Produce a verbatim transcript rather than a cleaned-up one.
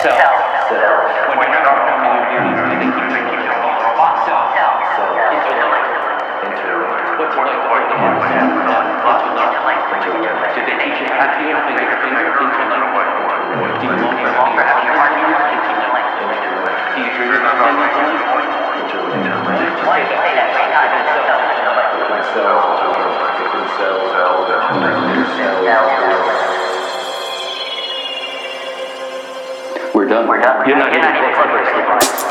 Cell. Cell. When you're not performing your duties, I think you bring your robot cell. Cell. Interlink. Interlink. What's it like to hold the heart cell? Interlink. Interlink. Did they teach you how to feel finger to finger? Interlink. Do you longer have your heart? Interlink. Do you dream about things? Interlink. Why do you say that? Different cells interlink. Different cells interlink. New cells. We're done. We're done. You're not You're not even even close to